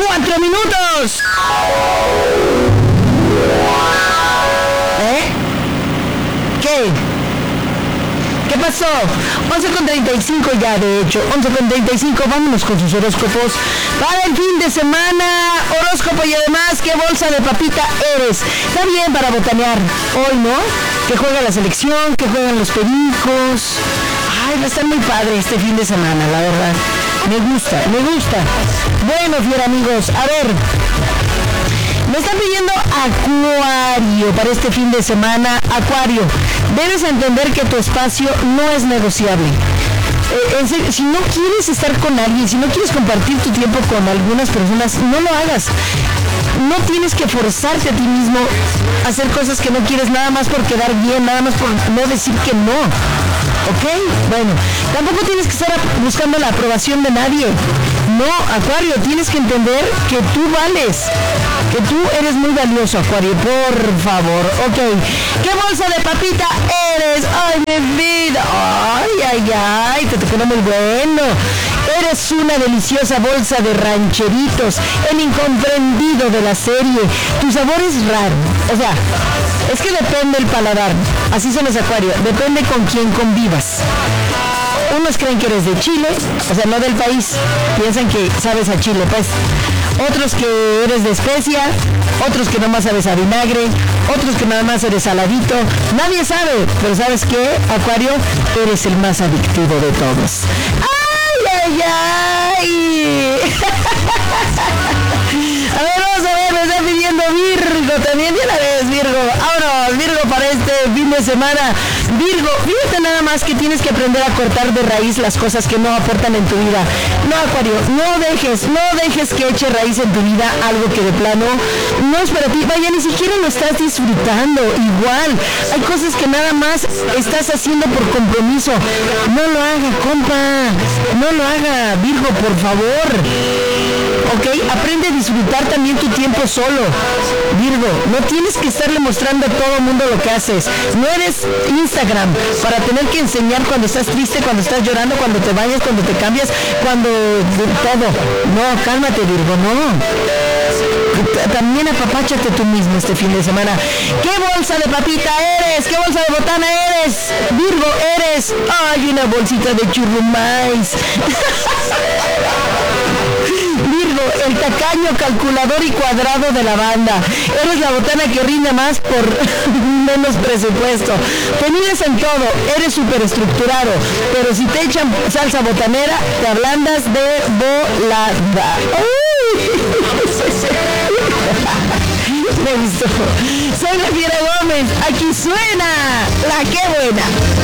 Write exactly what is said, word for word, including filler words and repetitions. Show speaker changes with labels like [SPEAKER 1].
[SPEAKER 1] cuatro minutos. ¿Eh? ¿Qué? ¿Qué pasó? once con treinta y cinco ya, de hecho. once con treinta y cinco, vámonos con sus horóscopos. Para el fin de semana, horóscopo y además, ¿qué bolsa de papita eres? Está bien para botanear hoy, ¿no? Que juega la selección, que juegan los pericos. Ay, va a estar muy padre este fin de semana, la verdad. Me gusta, me gusta. Bueno, fiera amigos, a ver. Me están pidiendo Acuario para este fin de semana. Acuario, debes entender que tu espacio no es negociable. Eh, en serio, si no quieres estar con alguien, si no quieres compartir tu tiempo con algunas personas, no lo hagas. No tienes que forzarte a ti mismo a hacer cosas que no quieres nada más por quedar bien, nada más por no decir que no. ¿Ok? Bueno, tampoco tienes que estar buscando la aprobación de nadie. No, Acuario, tienes que entender que tú vales, que tú eres muy valioso, Acuario, por favor. Ok, ¿qué bolsa de papita eres? Ay, mi vida. Ay, ay, ay, te tocó muy bueno. Eres una deliciosa bolsa de rancheritos, el incomprendido de la serie. Tu sabor es raro, o sea, es que depende el paladar. Así son los Acuario, depende con quién convivas. Unos creen que eres de Chile, o sea, no del país, piensan que sabes a chile, pues. Otros que eres de especia, otros que nomás sabes a vinagre, otros que nada más eres saladito. Nadie sabe, pero ¿sabes qué, Acuario? Eres el más adictivo de todos. ¡Ay, ay, ay! A ver, vamos a ver, me está pidiendo Virgo también, de una vez, Virgo. Vámonos, Virgo, para este fin de semana. Virgo, fíjate nada más que tienes que aprender a cortar de raíz las cosas que no aportan en tu vida. No, Acuario, no dejes, no dejes que eche raíz en tu vida algo que de plano no es para ti. Vaya, ni siquiera lo estás disfrutando. Igual, hay cosas que nada más estás haciendo por compromiso. No lo haga, compa. No lo haga, Virgo, por favor. Ok, aprende a disfrutar también tu tiempo solo. Virgo, no tienes que estarle mostrando a todo el mundo lo que haces. No eres Instagram para tener que enseñar cuando estás triste, cuando estás llorando, cuando te bañas, cuando te cambias, cuando todo. No, cálmate, Virgo, no. También apapáchate tú mismo este fin de semana. ¿Qué bolsa de papita eres? ¿Qué bolsa de botana eres? Virgo, eres, ay, una bolsita de churrumais. Virgo, el tacaño, calculador y cuadrado de la banda. Eres la botana que rinde más por menos presupuesto. Te mides en todo, eres súper estructurado, pero si te echan salsa botanera, te ablandas de volada. Me gustó. Soy la Fiera Gómez. Aquí suena la que buena.